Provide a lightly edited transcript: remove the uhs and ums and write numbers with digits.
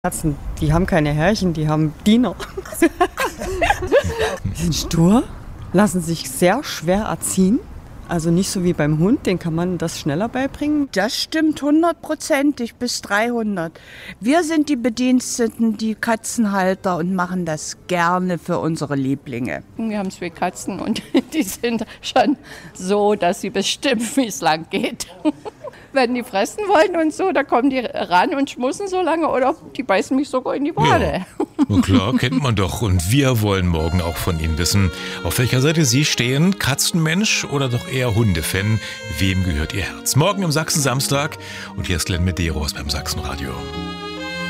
Katzen, die haben keine Herrchen, die haben Diener. Die sind stur, lassen sich sehr schwer erziehen. Also nicht so wie beim Hund, den kann man das schneller beibringen. Das stimmt 100%, bis 300. Wir sind die Bediensteten, die Katzenhalter und machen das gerne für unsere Lieblinge. Wir haben 2 Katzen und die sind schon so, dass sie bestimmen, wie es lang geht. Wenn die fressen wollen und so, da kommen die ran und schmussen so lange oder die beißen mich sogar in die Wade. Ja, na klar, kennt man doch. Und wir wollen morgen auch von Ihnen wissen, auf welcher Seite Sie stehen, Katzenmensch oder doch eher Hundefan. Wem gehört Ihr Herz? Morgen im Sachsen-Samstag und hier ist Glenn Medeiros beim Sachsenradio.